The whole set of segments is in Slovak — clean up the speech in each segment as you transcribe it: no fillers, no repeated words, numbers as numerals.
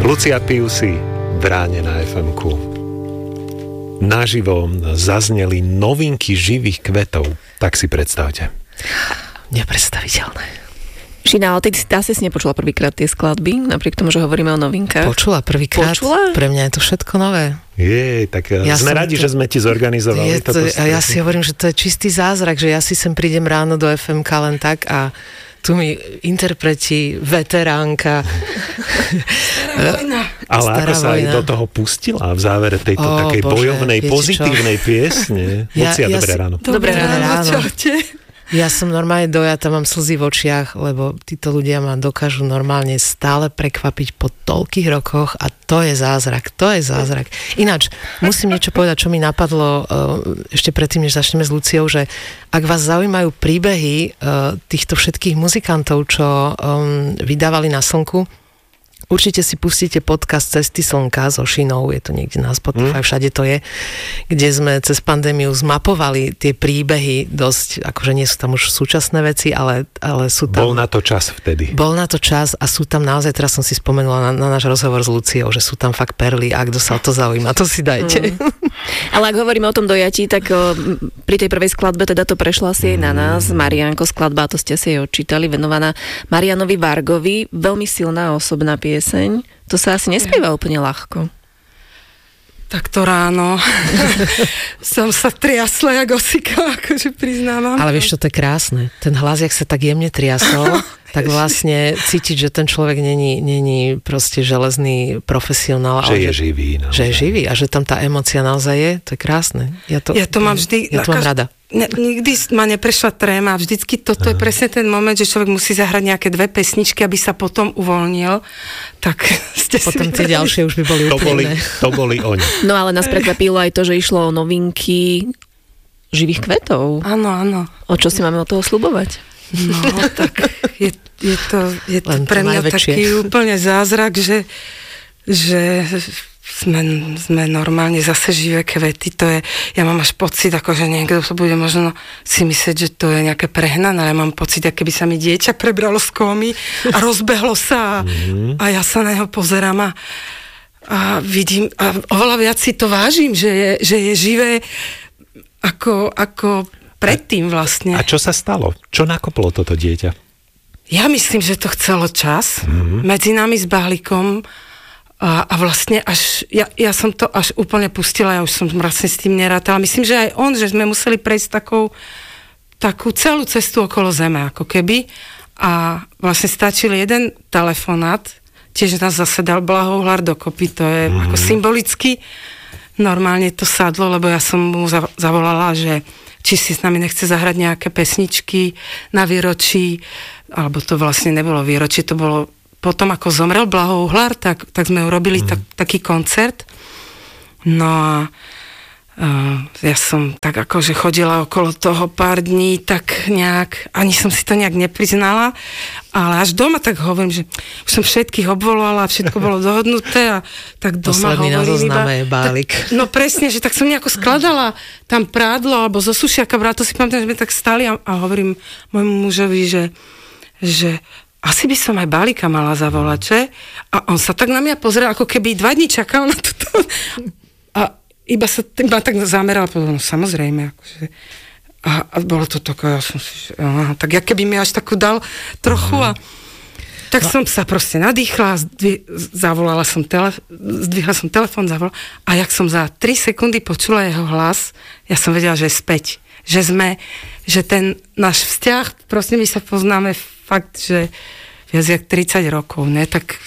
Lucia Piusi, Bráne na FM-ku. Naživo zazneli novinky živých kvetov. Tak si predstavte. Nepredstaviteľné. Šina, ale ty asi si nepočula prvýkrát tie skladby, napriek tomu, že hovoríme o novinkách. Počula prvýkrát. Pre mňa je to všetko nové. Tak sme radi, že sme ti zorganizovali toto. A ja si hovorím, že to je čistý zázrak, že ja si sem prídem ráno do FMK len tak a tu mi interpreti, veteránka. Ale ako sa aj do toho pustila v závere tejto takej bojovnej, pozitívnej piesne. Lucia, dobré ráno. Dobré ráno. Ja som normálne dojata, mám slzy v očiach, lebo títo ľudia ma dokážu normálne stále prekvapiť po toľkých rokoch a to je zázrak. Ináč, musím niečo povedať, čo mi napadlo ešte predtým, než začneme s Luciou, že ak vás zaujímajú príbehy týchto všetkých muzikantov, čo vydávali na Slnku, určite si pustíte podcast Cesty slnka so Šinou, je to niekde na Spotify, všade to je, kde sme cez pandémiu zmapovali tie príbehy dosť, akože nie sú tam už súčasné veci, ale sú tam... Bol na to čas vtedy. Bol na to čas a sú tam naozaj, teraz som si spomenula na náš rozhovor s Luciou, že sú tam fakt perly a kto sa o to zaujíma, to si dajte. Ale ak hovoríme o tom dojatí, tak pri tej prvej skladbe teda to prešlo asi aj na nás, Mariánko skladba, to ste si jej odčítali, venovaná Marianovi Vargovi, veľmi silná osobná pieseň. To sa asi nespieva úplne ľahko. Tak to ráno som sa triasla jak osika, akože priznávam. Ale vieš, to je krásne. Ten hlas, jak sa tak jemne triasol, tak vlastne cítiť, že ten človek není proste železný profesionál. Že je živý. Naozaj. Že je živý a že tam tá emócia naozaj je, to je krásne. Ja to mám vždy... Ja to mám rada. Nikdy ma neprešla tréma. Vždycky toto je presne ten moment, že človek musí zahrať nejaké 2 pesničky, aby sa potom uvoľnil. Tak ste potom tie ďalšie už by boli úplne. To boli oni. No ale nás prekvapilo aj to, že išlo o novinky živých kvetov. Áno. O čo si máme od toho sľubovať? No, tak je to pre mňa taký úplne zázrak, že sme normálne zase živé kvety. To je, ja mám až pocit, ako že niekto to bude možno si myslieť, že to je nejaké prehnané, ale ja mám pocit, ako keby sa mi dieťa prebralo z komy a rozbehlo sa a ja sa na neho pozerám a vidím a oveľa viac si to vážim, že je živé ako predtým vlastne. A čo sa stalo? Čo nakoplo toto dieťa? Ja myslím, že to chcelo čas medzi nami s Bálikom a vlastne až, ja som to až úplne pustila, ja už som vlastne s tým nerátala. Myslím, že aj on, že sme museli prejsť takú celú cestu okolo Zeme, ako keby. A vlastne stačil jeden telefonát, tiež nás zase dal Blahohľad dokopy, to je ako symbolicky. Normálne to sadlo, lebo ja som mu zavolala, že či si s nami nechce zahrať nejaké pesničky na výročí, alebo to vlastne nebolo výročí, to bolo potom, ako zomrel Blahohľad, tak sme urobili taký koncert. No a ja som tak akože chodila okolo toho pár dní, tak nejak, ani som si to nejak nepriznala, ale až doma tak hovorím, že už som všetkých obvolala, všetko bolo dohodnuté a tak doma posledný hovorím na zozname je Bálik. No presne, že tak som nejako skladala tam prádlo, alebo zo sušiaka brát, to si pamätám, že sme tak stali a hovorím môjmu mužovi, že asi by som aj Bálika mala zavolať, že? A on sa tak na mňa pozrel, ako keby 2 dní čakal na toto. A iba tak zameral, povedal, no samozrejme, akože. A bolo to také, ja som si, tak ja keby mi až takú dal trochu a tak som sa proste nadýchla, zdvihla som telefón, zavolala a jak som za 3 sekundy počula jeho hlas, ja som vedela, že je späť. Že ten náš vzťah, proste my sa poznáme fakt, že viac jak 30 rokov, ne? Tak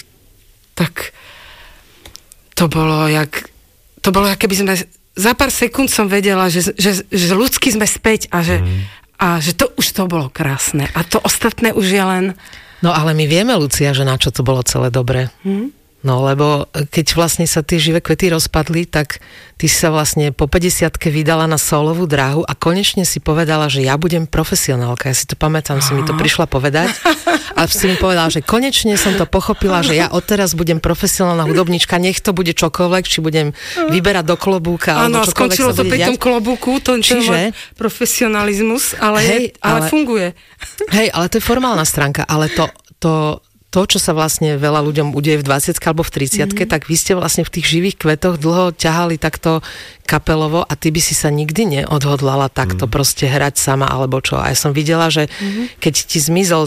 to bolo jak keby sme za pár sekúnd som vedela, že ľudsky sme späť a že to už to bolo krásne. A to ostatné už je len... No ale my vieme, Lucia, že na čo to bolo celé dobré. No lebo keď vlastne sa tie živé kvety rozpadli, tak ty si sa vlastne po 50-ke vydala na solovú dráhu a konečne si povedala, že ja budem profesionálka. Ja si to pamätám, si mi to prišla povedať a si mi povedala, že konečne som to pochopila, že ja odteraz budem profesionálna hudobníčka, nech to bude čokoľvek, či budem vyberať do klobúka, alebo čokoľvek sa bude diať. Áno, skončilo to pri tom klobúku, to je profesionalizmus, ale funguje. Hej, ale to je formálna stránka, ale to to, čo sa vlastne veľa ľuďom udeje v 20 alebo v 30-ke, tak vy ste vlastne v tých živých kvetoch dlho ťahali takto kapelovo a ty by si sa nikdy neodhodlala takto proste hrať sama alebo čo. A ja som videla, že keď ti zmizol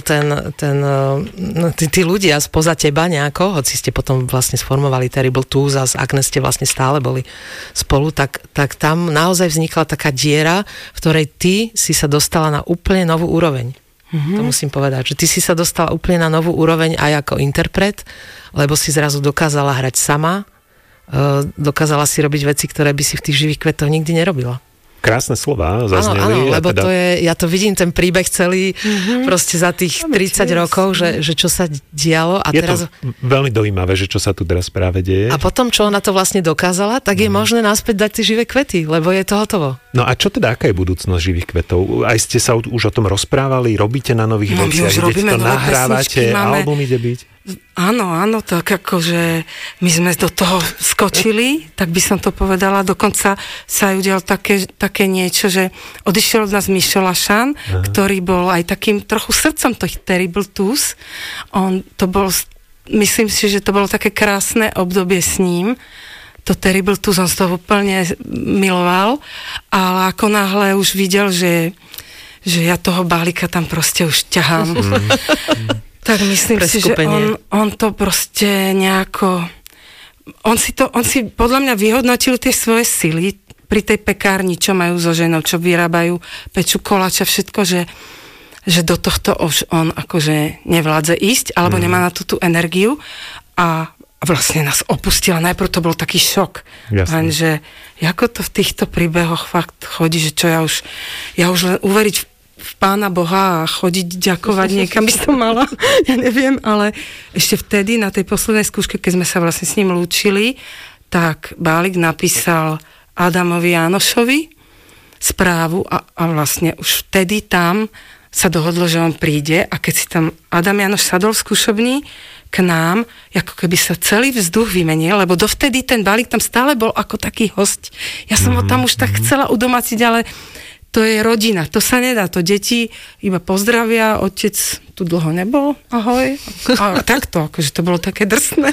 tí ľudia spoza teba nejako, hoci ste potom vlastne sformovali Terrible Twos a s Agnes ste vlastne stále boli spolu, tak tam naozaj vznikla taká diera, v ktorej ty si sa dostala na úplne novú úroveň. To musím povedať, že ty si sa dostala úplne na novú úroveň aj ako interpret, lebo si zrazu dokázala hrať sama, dokázala si robiť veci, ktoré by si v tých živých kvetoch nikdy nerobila. Krásne slova zazneli. Áno, lebo to je, ja to vidím ten príbeh celý proste za tých 30 rokov, že čo sa dialo. A je teraz... to veľmi dojímavé, že čo sa tu teraz práve deje. A potom, čo ona to vlastne dokázala, tak je možné naspäť dať tie živé kvety, lebo je to hotovo. No a čo teda, aká je budúcnosť živých kvetov? Aj ste sa už o tom rozprávali, robíte na nových veciach, idete to nahrávate, album ide byť? Áno, tak akože my sme do toho skočili, tak by som to povedala, dokonca sa udial také niečo, že odišiel od nás Mišo Lašan, ktorý bol aj takým trochu srdcom tých Terrible Twos. Myslím si, že to bolo také krásne obdobie s ním, to Terrible Twos, on z toho úplne miloval, ale ako náhle už videl, že ja toho balíka tam proste už ťahám. Tak myslím si, že on to proste nejako... On si podľa mňa vyhodnotil tie svoje sily pri tej pekárni, čo majú so ženou, čo vyrábajú, pečú koláča, všetko, že do tohto už on akože nevládze ísť, alebo nemá na tú energiu a vlastne nás opustila. Najprv to bol taký šok. Lenže ako to v týchto príbehoch fakt chodí, že čo ja už len uveriť v Pána Boha a chodiť ďakovať niekam by som mala, ja neviem, ale ešte vtedy na tej poslednej skúške, keď sme sa vlastne s ním lúčili, tak Bálik napísal Adamovi Jánošovi správu a vlastne už vtedy tam sa dohodlo, že on príde a keď si tam Adam Jánoš sadol v skúšobni k nám, ako keby sa celý vzduch vymenil, lebo dovtedy ten Bálik tam stále bol ako taký host. Ja som ho tam už tak chcela udomáciť, ale to je rodina, to sa nedá, to deti iba pozdravia, otec tu dlho nebol, ahoj. A takto, akože to bolo také drsné.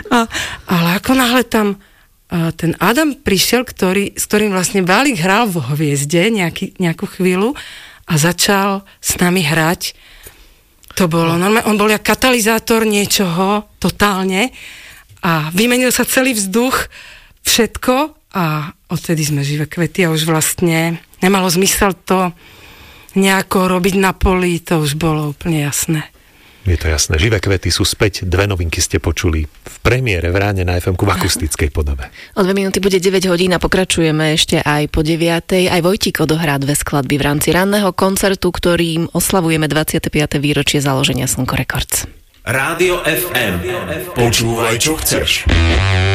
Ale ako náhle tam ten Adam prišiel, s ktorým vlastne Bálik hral vo Hviezde nejakú chvíľu a začal s nami hrať. To bolo normálne, on bol jak katalizátor niečoho totálne a vymenil sa celý vzduch, všetko a odtedy sme živé kvety a už vlastne nemalo zmysel to nejako robiť na poli, to už bolo úplne jasné. Je to jasné. Živé kvety sú späť. 2 novinky ste počuli v premiére v ráne na FM-ku v akustickej podobe. O 2 minúty bude 9 hodín a pokračujeme ešte aj po 9. Aj Vojtík odohrá 2 skladby v rámci ranného koncertu, ktorým oslavujeme 25. výročie založenia Slnko Records. Rádio FM. Počúvaj, čo chceš.